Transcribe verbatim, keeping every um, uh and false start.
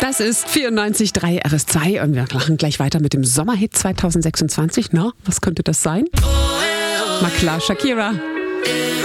Das ist vierundneunzig Komma drei R S zwei und wir machen gleich weiter mit dem Sommerhit zwanzig sechsundzwanzig. Na, was könnte das sein? Na klar, Shakira.